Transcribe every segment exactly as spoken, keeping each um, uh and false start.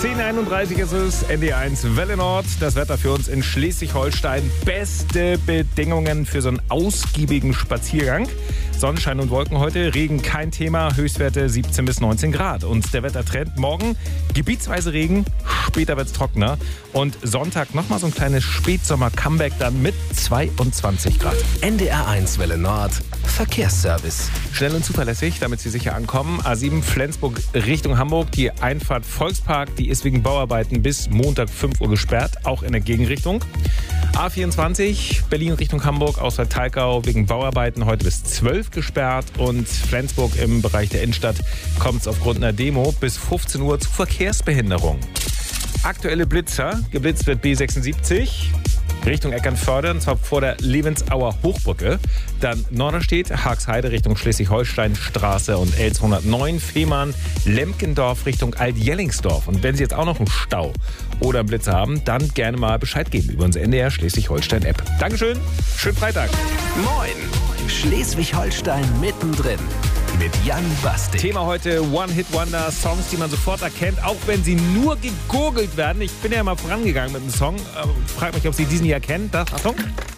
zehn Uhr einunddreißig ist es, N D R eins Welle Nord. Das Wetter für uns in Schleswig-Holstein. Beste Bedingungen für so einen ausgiebigen Spaziergang. Sonnenschein und Wolken heute, Regen kein Thema, Höchstwerte siebzehn bis neunzehn Grad. Und der Wettertrend morgen, gebietsweise Regen, später wird es trockener. Und Sonntag nochmal so ein kleines Spätsommer-Comeback dann mit zweiundzwanzig Grad. N D R eins Welle Nord, Verkehrsservice. Schnell und zuverlässig, damit Sie sicher ankommen. A sieben Flensburg Richtung Hamburg, die Einfahrt Volkspark, die ist wegen Bauarbeiten bis Montag fünf Uhr gesperrt, auch in der Gegenrichtung. A vierundzwanzig Berlin Richtung Hamburg, außer Thalkau wegen Bauarbeiten heute bis zwölf gesperrt. Und Flensburg im Bereich der Innenstadt kommt es aufgrund einer Demo bis fünfzehn Uhr zu Verkehrsbehinderung. Aktuelle Blitzer, geblitzt wird B sechsundsiebzig. Richtung Eckernförde, und zwar vor der Levensauer Hochbrücke. Dann Norderstedt, Haagsheide Richtung Schleswig-Holstein Straße und L zweihundertneun Fehmarn, Lemkendorf Richtung Alt-Jellingsdorf. Und wenn Sie jetzt auch noch einen Stau oder einen Blitzer haben, dann gerne mal Bescheid geben über unsere N D R Schleswig-Holstein-App. Dankeschön, schönen Freitag. Moin, Schleswig-Holstein mittendrin. Mit Jan Basti. Thema heute One-Hit-Wonder, Songs, die man sofort erkennt, auch wenn sie nur gegurgelt werden. Ich bin ja mal vorangegangen mit dem Song. Äh, frag mich, ob Sie diesen hier kennen. Da, Achtung.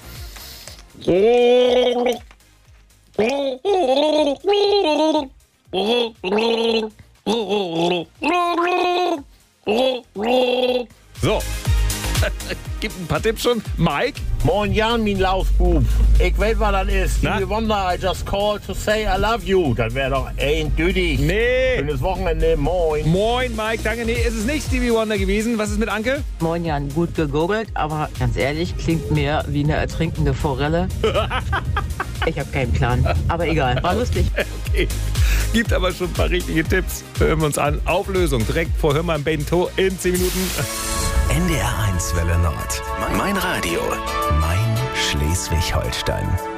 So. Gibt ein paar Tipps schon. Mike? Moin Jan, mein Laufbub. Ich weiß, was das ist. Stevie Wonder, I just called to say I love you. Das wäre doch eindeutig. Nee. Schönes Wochenende, moin. Moin, Mike, danke. Nee, ist es nicht Stevie Wonder gewesen. Was ist mit Anke? Moin Jan, gut gegoogelt, aber ganz ehrlich, klingt mir wie eine ertrinkende Forelle. Ich habe keinen Plan, aber egal, war lustig. Okay, gibt aber schon ein paar richtige Tipps. Hören wir uns an. Auflösung direkt vor Hör mal im Bento in zehn Minuten. N D R eins Welle Nord. Mein Radio. Mein Schleswig-Holstein.